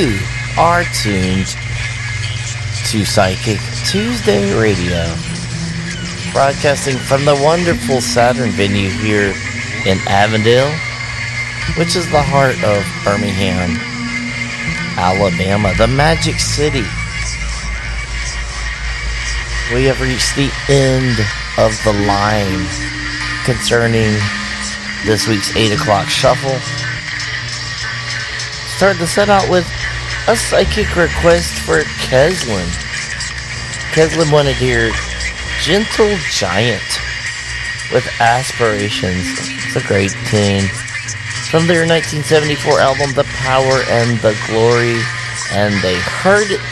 You are tuned to Psychic Tuesday Radio, broadcasting from the wonderful Saturn venue here in Avondale, which is the heart of Birmingham, Alabama, the Magic City. We have reached the end of the line concerning this week's 8 o'clock shuffle. Start the set out with a psychic request for Keslin. Keslin wanted to hear Gentle Giant with Aspirations. It's a great tune. From their 1974 album, The Power and the Glory, and they heard it.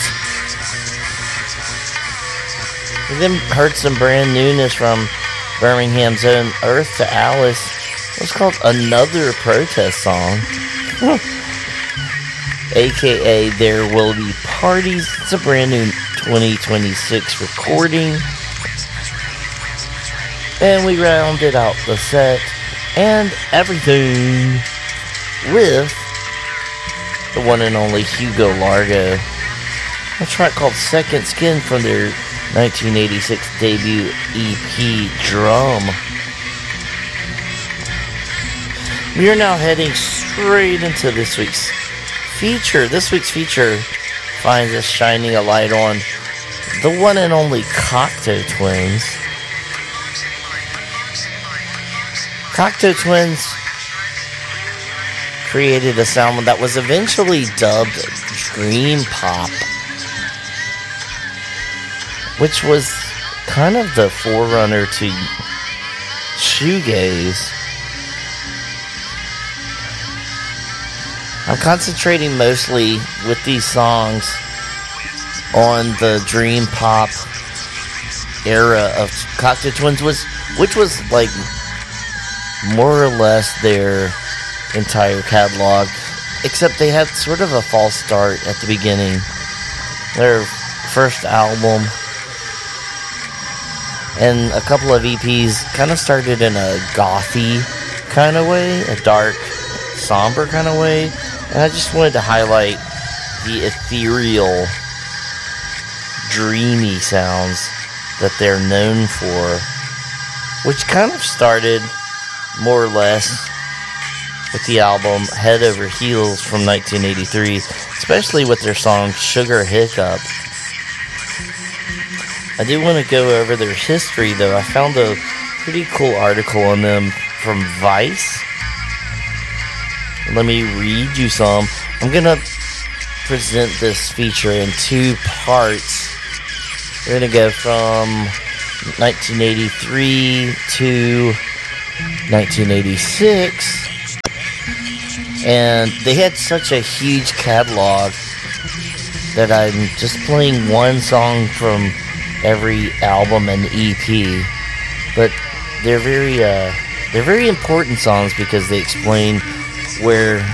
We then heard some brand newness from Birmingham's own Earth to Alice. It was called Another Protest Song. AKA There Will Be Parties. It's a brand new 2026 recording. And we rounded out the set and everything with the one and only Hugo Largo. A track called Second Skin from their 1986 debut EP, Drum. We are now heading straight into this week's feature. This week's feature finds us shining a light on the one and only Cocteau Twins. Cocteau Twins created a sound that was eventually dubbed Dream Pop, which was kind of the forerunner to shoegaze. I'm concentrating mostly with these songs on the Dream Pop era of Cocteau Twins, which was like more or less their entire catalog, except they had sort of a false start at the beginning. Their first album and a couple of EPs kind of started in a gothy kind of way, a dark, somber kind of way, and I just wanted to highlight the ethereal, dreamy sounds that they're known for, which kind of started more or less with the album Head Over Heels from 1983, especially with their song Sugar Hiccup. I do want to go over their history, though. I found a pretty cool article on them from Vice. Let me read you some. I'm going to present this feature in two parts. We're going to go from 1983 to 1986. And they had such a huge catalog that I'm just playing one song from every album and EP, but they're very important songs because they explain where